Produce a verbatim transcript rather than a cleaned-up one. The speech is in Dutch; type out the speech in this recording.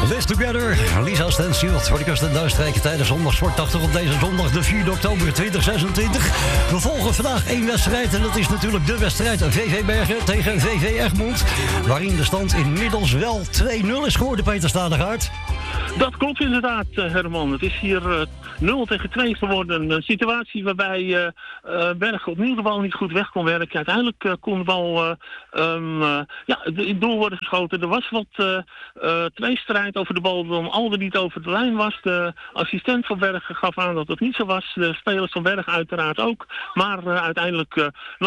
Live Together, Lisa Stanfield voor de Kust- en Duinstreek tijdens Zondag Sport tachtig op deze zondag de vierde oktober tweeduizend zesentwintig. We volgen vandaag één wedstrijd en dat is natuurlijk de wedstrijd V V Bergen tegen V V Egmond. Waarin de stand inmiddels wel twee nul is geworden, Peter Stadegaard. Dat klopt inderdaad, Herman. Het is hier uh, nul tegen twee geworden. Een situatie waarbij uh, uh, Bergen opnieuw de bal niet goed weg kon werken. Uiteindelijk uh, kon de bal uh, um, uh, ja, in het doel worden geschoten. Er was wat uh, uh, tweestrijd over de bal dan al er niet over de lijn was. De assistent van Bergen gaf aan dat het niet zo was. De spelers van Bergen uiteraard ook. Maar uh, uiteindelijk... Uh,